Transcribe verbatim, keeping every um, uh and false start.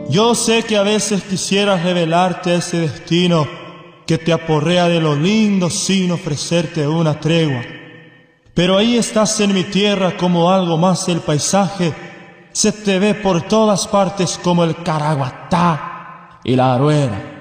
Yo sé que a veces quisieras revelarte ese destino que te aporrea de lo lindo sin ofrecerte una tregua. Pero ahí estás en mi tierra como algo más del paisaje. Se te ve por todas partes como el caraguatá y la aruera.